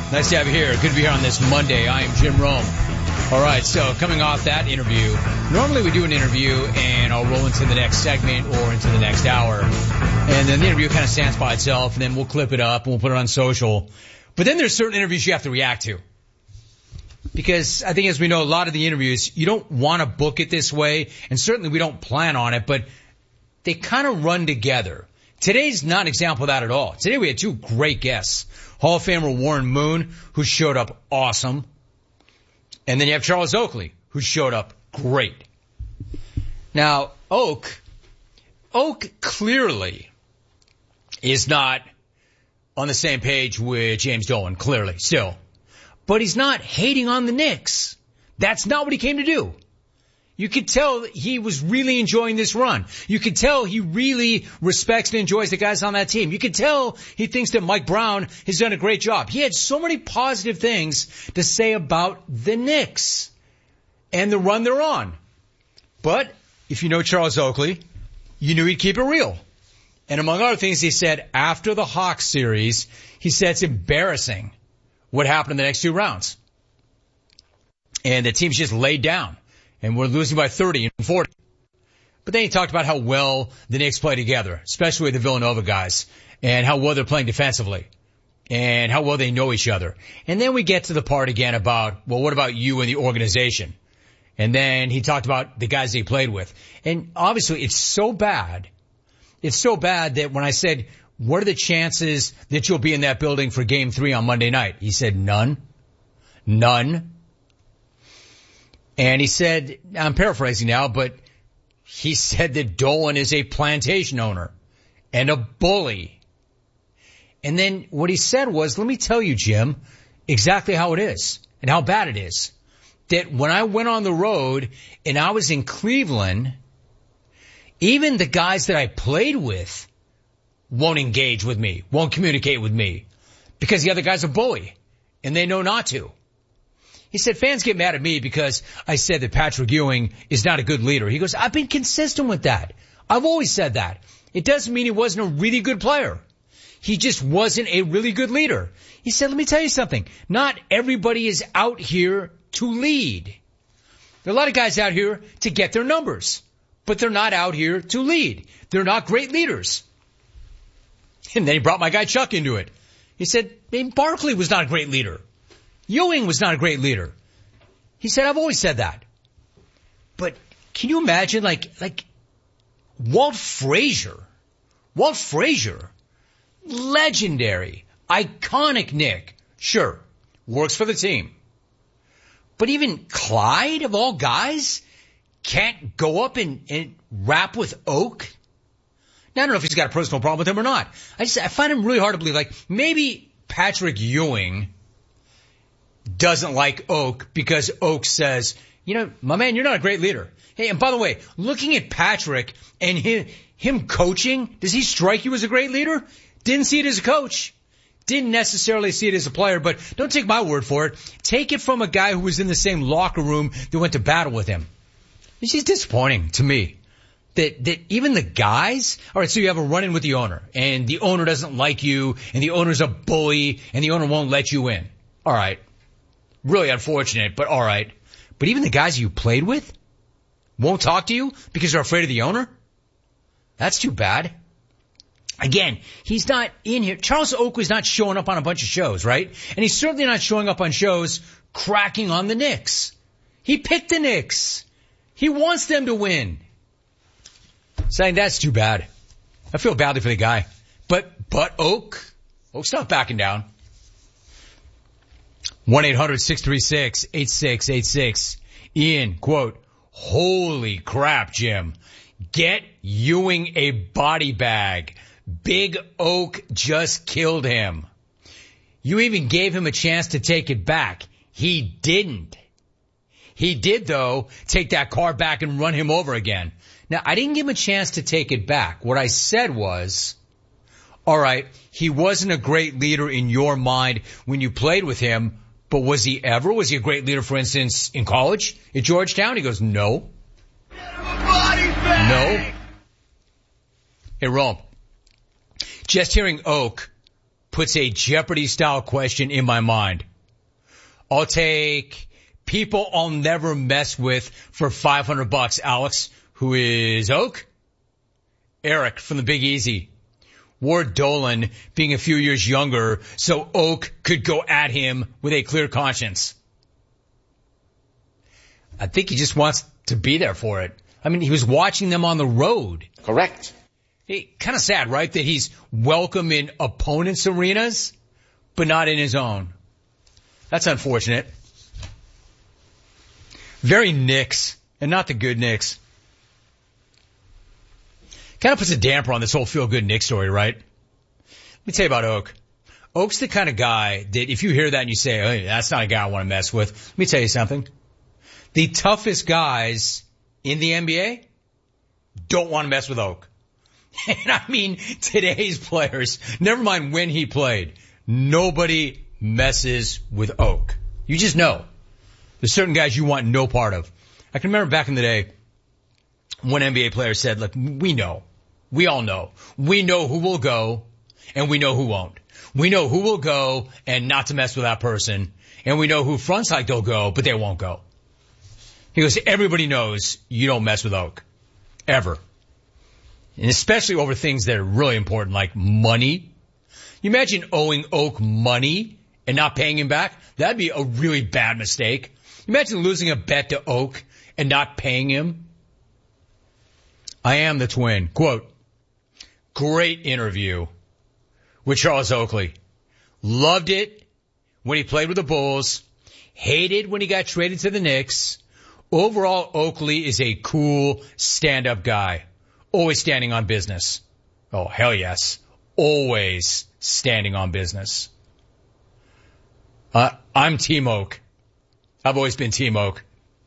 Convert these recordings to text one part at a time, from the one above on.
Nice to have you here. Good to be here on this Monday. I am Jim Rome. All right, so coming off that interview, normally we do an interview and I'll roll into the next segment or into the next hour. And then the interview kind of stands by itself, and then we'll clip it up and we'll put it on social. But then there's certain interviews you have to react to. Because I think, as we know, a lot of the interviews, you don't want to book it this way, and certainly we don't plan on it, but they kind of run together. Today's not an example of that at all. Today we had two great guests. Hall of Famer Warren Moon, who showed up awesome. And then you have Charles Oakley, who showed up great. Now, Oak clearly is not on the same page with James Dolan, clearly, still. But he's not hating on the Knicks. That's not what he came to do. You could tell he was really enjoying this run. You could tell he really respects and enjoys the guys on that team. You could tell he thinks that Mike Brown has done a great job. He had so many positive things to say about the Knicks and the run they're on. But if you know Charles Oakley, you knew he'd keep it real. And among other things, he said after the Hawks series, he said it's embarrassing what happened in the next two rounds. And the team's just laid down. And we're losing by 30 and 40. But then he talked about how well the Knicks play together, especially the Villanova guys, and how well they're playing defensively, and how well they know each other. And then we get to the part again about, well, what about you and the organization? And then he talked about the guys he played with. And obviously it's so bad that when I said, what are the chances that you'll be in that building for Game 3 on Monday night? He said none. And he said, I'm paraphrasing now, but he said that Dolan is a plantation owner and a bully. And then what he said was, let me tell you, Jim, exactly how it is and how bad it is. That when I went on the road and I was in Cleveland, even the guys that I played with won't engage with me, won't communicate with me, because the other guy's a bully and they know not to. He said, fans get mad at me because I said that Patrick Ewing is not a good leader. He goes, I've been consistent with that. I've always said that. It doesn't mean he wasn't a really good player. He just wasn't a really good leader. He said, let me tell you something. Not everybody is out here to lead. There are a lot of guys out here to get their numbers, but they're not out here to lead. They're not great leaders. And then he brought my guy Chuck into it. He said, Barkley was not a great leader. Ewing was not a great leader. He said, I've always said that. But can you imagine like Walt Frazier, legendary, iconic Knick, sure, works for the team. But even Clyde, of all guys, can't go up and rap with Oak? Now, I don't know if he's got a personal problem with him or not. I find him really hard to believe. Like, maybe Patrick Ewing doesn't like Oak because Oak says, you know, my man, you're not a great leader. Hey, and by the way, looking at Patrick and him coaching, does he strike you as a great leader? Didn't see it as a coach. Didn't necessarily see it as a player, but don't take my word for it. Take it from a guy who was in the same locker room that went to battle with him. It's just disappointing to me that even the guys, all right, so you have a run-in with the owner, and the owner doesn't like you, and the owner's a bully, and the owner won't let you in. All right. Really unfortunate, but all right. But even the guys you played with won't talk to you because they're afraid of the owner? That's too bad. Again, he's not in here. Charles Oakley's not showing up on a bunch of shows, right? And he's certainly not showing up on shows cracking on the Knicks. He picked the Knicks. He wants them to win. Saying that's too bad. I feel badly for the guy. But Oak's not backing down. 1-800-636-8686. Ian, quote, holy crap, Jim. Get Ewing a body bag. Big Oak just killed him. You even gave him a chance to take it back. He didn't. He did, though, take that car back and run him over again. Now, I didn't give him a chance to take it back. What I said was, all right, he wasn't a great leader in your mind when you played with him, but was he ever? Was he a great leader, for instance, in college at Georgetown? He goes, no. No. Hey, Rome, just hearing Oak puts a Jeopardy-style question in my mind. I'll take people I'll never mess with for $500, Alex, who is Oak. Eric from the Big Easy. Ward Dolan being a few years younger so Oak could go at him with a clear conscience. I think he just wants to be there for it. I mean, he was watching them on the road. Correct. Kind of sad, right? That he's welcome in opponents' arenas, but not in his own. That's unfortunate. Very Knicks, and not the good Knicks. Kind of puts a damper on this whole feel-good Knicks story, right? Let me tell you about Oak. Oak's the kind of guy that if you hear that and you say, hey, that's not a guy I want to mess with, let me tell you something. The toughest guys in the NBA don't want to mess with Oak. And I mean, today's players, never mind when he played, nobody messes with Oak. You just know. There's certain guys you want no part of. I can remember back in the day, one NBA player said, look, we know. We all know. We know who will go and we know who won't. We know who will go and not to mess with that person. And we know who fronts like they'll go, but they won't go. He goes, everybody knows you don't mess with Oak. Ever. And especially over things that are really important like money. You imagine owing Oak money and not paying him back? That'd be a really bad mistake. Imagine losing a bet to Oak and not paying him. I am the twin. Quote, great interview with Charles Oakley. Loved it when he played with the Bulls. Hated when he got traded to the Knicks. Overall, Oakley is a cool stand-up guy. Always standing on business. Oh, hell yes. Always standing on business. I'm Team Oak. I've always been Team Oak.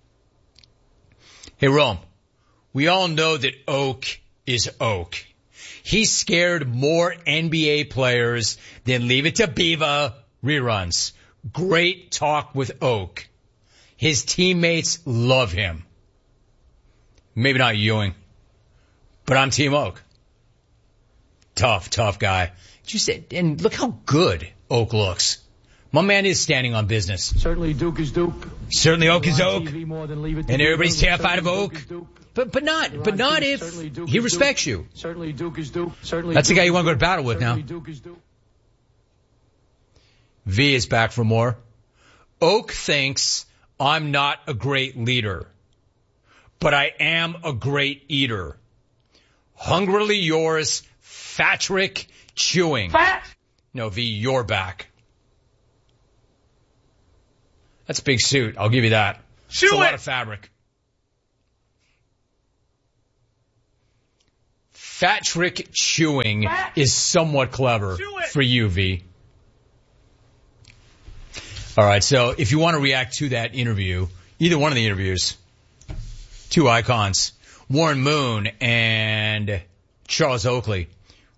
Hey, Rome. We all know that Oak is Oak. He scared more NBA players than Leave It to Beaver reruns. Great talk with Oak. His teammates love him. Maybe not Ewing, but I'm Team Oak. Tough guy. And look how good Oak looks. My man is standing on business. Certainly Duke is Duke. Certainly Oak is Oak. And everybody's terrified of Oak. But not if he respects you. Certainly Duke is Duke. That's the guy you want to go to battle with now. V is back for more. Oak thinks I'm not a great leader, but I am a great eater. Hungrily yours, Patrick Chewing. Fat. No, V, you're back. That's a big suit. I'll give you that. It's a lot of fabric. Patrick Chewing is somewhat clever for you, V. All right, so if you want to react to that interview, either one of the interviews, two icons, Warren Moon and Charles Oakley,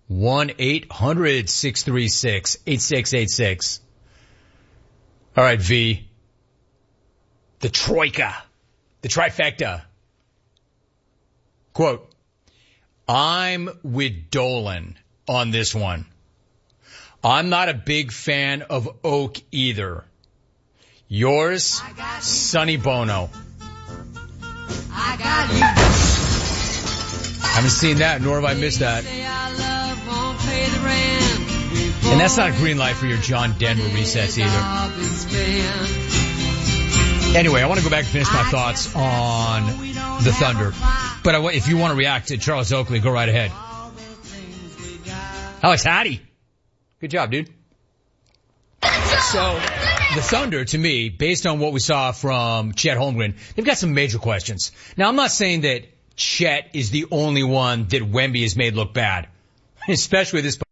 1-800-636-8686. All right, V. The troika, the trifecta. Quote, I'm with Dolan on this one. I'm not a big fan of Oak either. Yours, Sonny Bono. I got you. Haven't seen that, nor have I missed that. And that's not a green light for your John Denver resets either. Anyway, I want to go back and finish my thoughts on the Thunder. But if you want to react to Charles Oakley, go right ahead. Alex Hattie. Good job, dude. So, the Thunder, to me, based on what we saw from Chet Holmgren, they've got some major questions. Now, I'm not saying that Chet is the only one that Wemby has made look bad, especially this